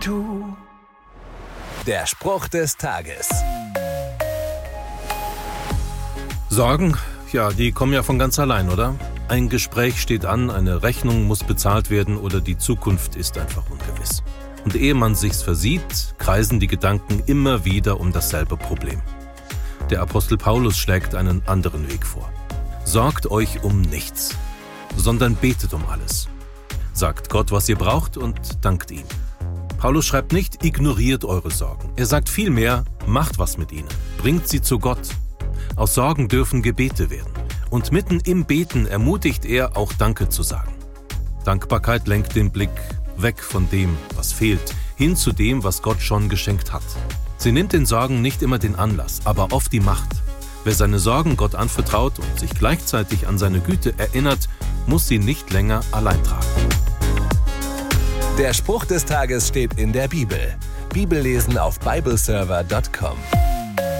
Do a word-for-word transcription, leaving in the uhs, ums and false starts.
Du. Der Spruch des Tages. Sorgen? Ja, die kommen ja von ganz allein, oder? Ein Gespräch steht an, eine Rechnung muss bezahlt werden oder die Zukunft ist einfach ungewiss. Und ehe man sich's versieht, kreisen die Gedanken immer wieder um dasselbe Problem. Der Apostel Paulus schlägt einen anderen Weg vor. Sorgt euch um nichts, sondern betet um alles. Sagt Gott, was ihr braucht und dankt ihm. Paulus schreibt nicht, ignoriert eure Sorgen. Er sagt vielmehr, macht was mit ihnen, bringt sie zu Gott. Aus Sorgen dürfen Gebete werden. Und mitten im Beten ermutigt er, auch Danke zu sagen. Dankbarkeit lenkt den Blick weg von dem, was fehlt, hin zu dem, was Gott schon geschenkt hat. Sie nimmt den Sorgen nicht immer den Anlass, aber oft die Macht. Wer seine Sorgen Gott anvertraut und sich gleichzeitig an seine Güte erinnert, muss sie nicht länger allein tragen. Der Spruch des Tages steht in der Bibel. Bibellesen auf bibleserver punkt com.